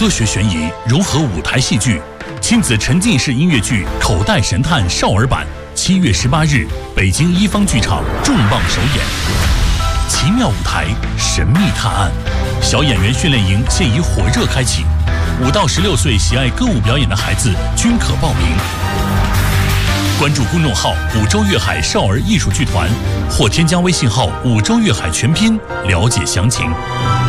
科学悬疑融合舞台戏剧，亲子沉浸式音乐剧《口袋神探》少儿版，7月18日，北京一方剧场重磅首演。奇妙舞台，神秘探案，小演员训练营现已火热开启，5到16岁喜爱歌舞表演的孩子均可报名。关注公众号“五洲粤海少儿艺术剧团”，或添加微信号“五洲粤海全拼”了解详情。